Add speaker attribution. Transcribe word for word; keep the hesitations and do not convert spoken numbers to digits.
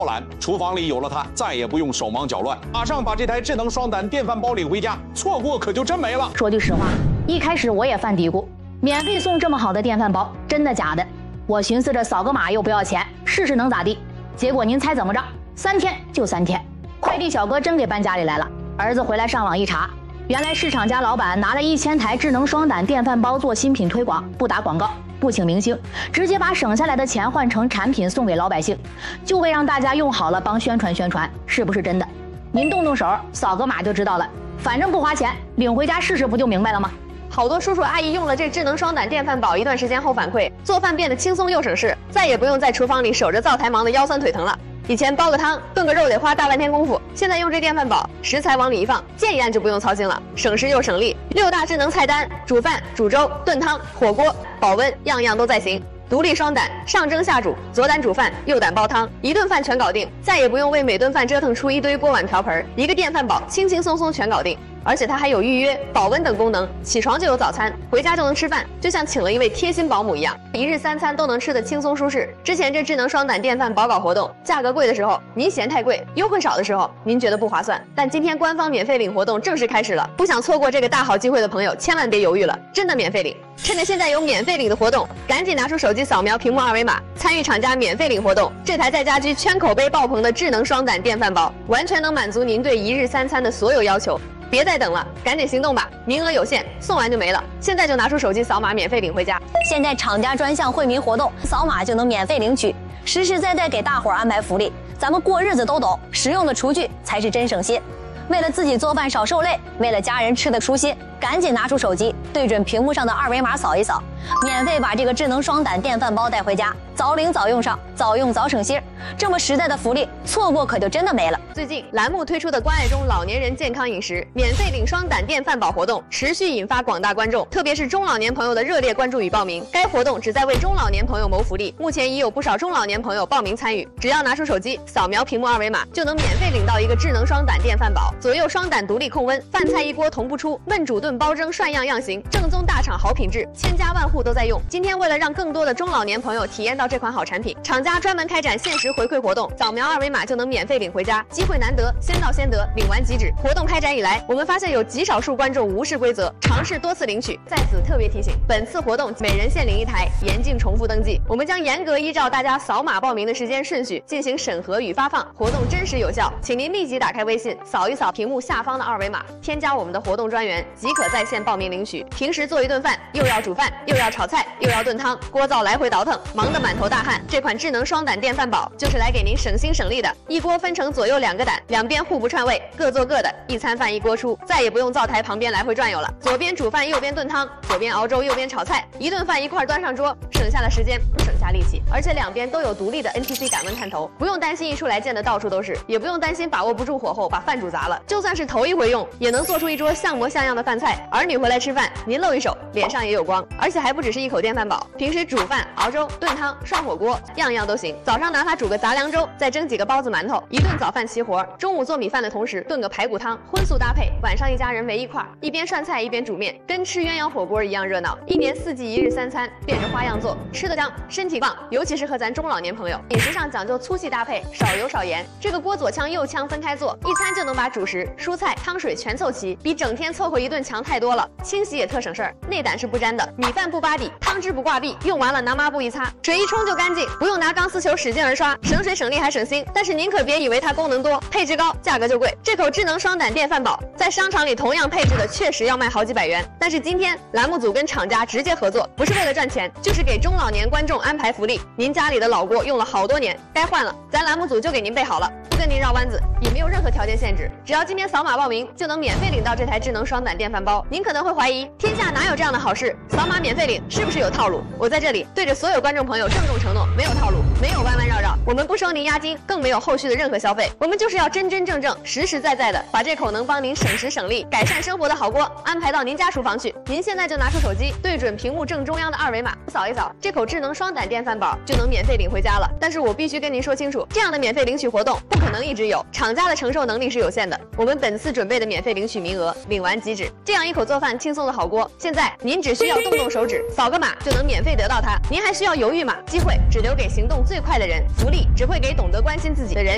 Speaker 1: 后来，厨房里有了它，再也不用手忙脚乱，马上把这台智能双胆电饭煲领回家，错过可就真没了。
Speaker 2: 说句实话，一开始我也犯嘀咕，免费送这么好的电饭煲，真的假的？我寻思着扫个码又不要钱，试试能咋地？结果您猜怎么着？三天就三天，快递小哥真给搬家里来了。儿子回来上网一查，原来市场家老板拿了一千台智能双胆电饭煲做新品推广，不打广告，不请明星，直接把省下来的钱换成产品送给老百姓，就为让大家用好了帮宣传宣传，是不是真的？您动动手扫个码就知道了，反正不花钱，领回家试试不就明白了吗？
Speaker 3: 好多叔叔阿姨用了这智能双胆电饭煲一段时间后反馈，做饭变得轻松又省事，再也不用在厨房里守着灶台忙得腰酸腿疼了。以前煲个汤炖个肉得花大半天功夫，现在用这电饭煲，食材往里一放，键一按就不用操心了，省时又省力。六大智能菜单，煮饭、煮粥、炖汤、火锅、保温，样样都在行。独立双胆，上蒸下煮，左胆煮饭，右胆煲汤，一顿饭全搞定，再也不用为每顿饭折腾出一堆锅碗瓢盆，一个电饭煲轻轻松松全搞定。而且它还有预约、保温等功能，起床就有早餐，回家就能吃饭，就像请了一位贴心保姆一样，一日三餐都能吃得轻松舒适。之前这智能双胆电饭煲搞活动，价格贵的时候您嫌太贵，优惠少的时候您觉得不划算，但今天官方免费领活动正式开始了，不想错过这个大好机会的朋友千万别犹豫了，真的免费领！趁着现在有免费领的活动，赶紧拿出手机扫描屏幕二维码，参与厂家免费领活动。这台在家居圈口碑爆棚的智能双胆电饭煲，完全能满足您对一日三餐的所有要求。别再等了，赶紧行动吧！名额有限，送完就没了。现在就拿出手机扫码，免费领回家。
Speaker 4: 现在厂家专项惠民活动，扫码就能免费领取，实实在在给大伙儿安排福利。咱们过日子都懂，实用的厨具才是真省心。为了自己做饭少受累，为了家人吃得舒心，赶紧拿出手机，对准屏幕上的二维码扫一扫，免费把这个智能双胆电饭煲带回家，早领早用上，早用早省心。这么实在的福利，错过可就真的没了。
Speaker 3: 最近栏目推出的关爱中老年人健康饮食免费领双胆电饭煲活动，持续引发广大观众，特别是中老年朋友的热烈关注与报名。该活动旨在为中老年朋友谋福利，目前已有不少中老年朋友报名参与。只要拿出手机扫描屏幕二维码，就能免费领到一个智能双胆电饭煲，左右双胆独立控温，饭菜一锅同步出，焖煮炖煲蒸涮样样行，正宗大厂好品质，千家万户都在用。今天为了让更多的中老年朋友体验到这款好产品，厂家专门开展限时回馈活动，扫描二维码就能免费领回家，机会难得，先到先得，领完即止。活动开展以来，我们发现有极少数观众无视规则，尝试多次领取。在此特别提醒，本次活动每人限领一台，严禁重复登记。我们将严格依照大家扫码报名的时间顺序进行审核与发放，活动真实有效，请您立即打开微信，扫一扫屏幕下方的二维码，添加我们的活动专员，即可在线报名领取。平时做一顿饭，又要煮饭，又要炒菜，又要炖汤，锅灶来回倒腾，忙得满头大汗。这款智能双胆电饭煲就是来给您省心省力的，一锅分成左右两个胆，两边互不串味，各做各的，一餐饭一锅出，再也不用灶台旁边来回转悠了。左边煮饭，右边炖汤，左边熬粥，右边炒菜，一顿饭一块端上桌，省下了时间，省下力气，而且两边都有独立的 N T C 感温探头，不用担心一出来溅得到处都是，也不用担心把握不住火候把饭煮砸了。就算是头一回用，也能做出一桌像模像样的饭菜。儿女回来吃饭，您露一手，脸上也有光。而且还不只是一口电饭煲，平时煮饭、熬粥、炖汤、涮火锅，样样都行。早上拿它煮个杂粮粥，再蒸几个包子馒头，一顿早饭齐活。中午做米饭的同时炖个排骨汤，荤素搭配，晚上一家人围一块，一边涮菜一边煮面，跟吃鸳鸯火锅一样热闹。一年四季一日三餐，变着花样做，吃得香，身体棒。尤其适合咱中老年朋友，饮食上讲究粗细搭配，少油少盐。这个锅左炝右炝分开做，一餐就能把主食、蔬菜、汤水全凑齐，比整天凑合一顿强太多了。清洗也特省事儿，内胆是不沾的，米饭不扒底，汤汁不挂壁，用完了拿抹布一擦，水一冲就干净，不用拿钢丝球使劲儿刷，省水省力还省心。但是您可别以为它功能多，配置高，价格就贵。这口智能双胆电饭煲在商场里同样配置的确实要卖好几百元，但是今天栏目组跟厂家直接合作，不是为了赚钱，就是给中老年观众安排福利。您家里的老锅用了好多年，该换了，咱栏目组就给您备好了，不跟您绕弯子，也没有任何条件限制，只要今天扫码报名，就能免费领到这台智能双胆电饭煲。您可能会怀疑，天下哪有这样的好事？扫码免费领是不是有套路？我在这里对着所有观众朋友郑重承诺，没有套路，没有弯弯绕绕，我们不收您押金，更没有后续的任何消费，我们就是要真真正正、实实在在的把这口能帮您省时省力、改善生活的好锅安排到您家厨房去。您现在就拿出手机，对准屏幕正中央的二维码，扫一扫，这口智能双胆电饭煲就能免费领回家了。但是我必须跟您说清楚，这样的免费领取活动不可能一直有，厂家的承受能力是有限的。我们本次准备的免费领取名额，领完即止。这样一口做饭轻松的好锅，现在您只需要动动手指，扫个码就能免费得到它。您还需要犹豫吗？机会只留给行动最快的人，福利只会给懂得关心自己的人。